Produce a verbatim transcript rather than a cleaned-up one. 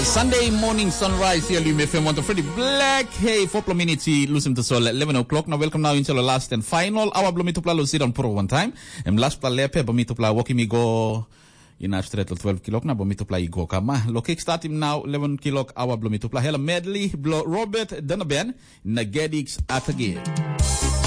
Sunday morning sunrise here Lume F M one to Freddie Black. Hey, four minutes listen to sol eleven o'clock. Now welcome now into the last and final hour blomi to pla lo sit on pro one time. And last pla lepe bomi to pla walking me go in our straight twelve kilok na bomi to pla igo kama. Lo kick start him now eleven kilok hour blomi to pla hela medley blo Robert Donovan Nagedix at again.